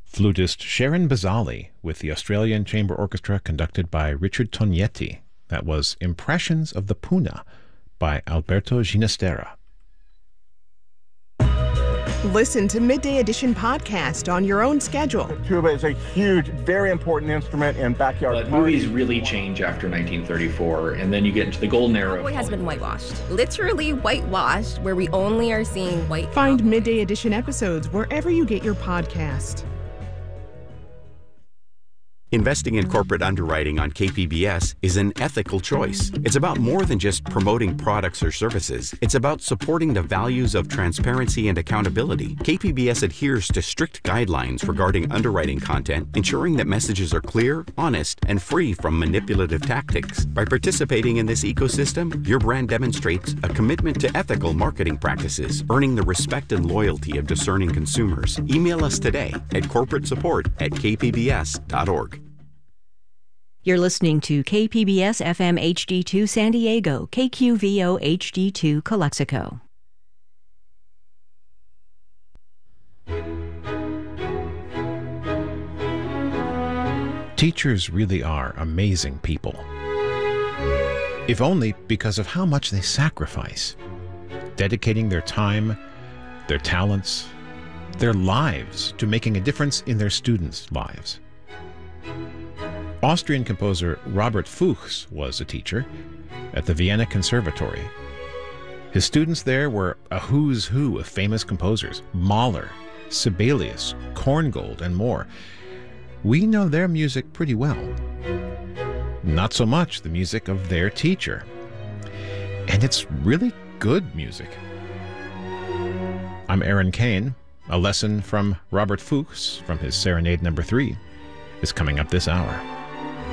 Flutist Sharon Bazali with the Australian Chamber Orchestra conducted by Richard Tognetti. That was Impressions of the Puna by Alberto Ginastera. Listen to Midday Edition podcast on your own schedule. The tuba is a huge, very important instrument in backyard But movies really change after 1934, and then you get into the golden era. Cowboy has been whitewashed. Literally whitewashed, where we only are seeing white. Find Midday Edition episodes wherever you get your podcast. Investing in corporate underwriting on KPBS is an ethical choice. It's about more than just promoting products or services. It's about supporting the values of transparency and accountability. KPBS adheres to strict guidelines regarding underwriting content, ensuring that messages are clear, honest, and free from manipulative tactics. By participating in this ecosystem, your brand demonstrates a commitment to ethical marketing practices, earning the respect and loyalty of discerning consumers. Email us today at corporatasupport@kpbs.org. You're listening to KPBS FM HD2 San Diego, KQVO HD2 Calexico. Teachers really are amazing people. If only because of how much they sacrifice, dedicating their time, their talents, their lives to making a difference in their students' lives. Austrian composer Robert Fuchs was a teacher at the Vienna Conservatory. His students there were a who's who of famous composers: Mahler, Sibelius, Korngold, and more. We know their music pretty well. Not so much the music of their teacher. And it's really good music. I'm Aaron Kane. A lesson from Robert Fuchs from his Serenade No. 3 is coming up this hour.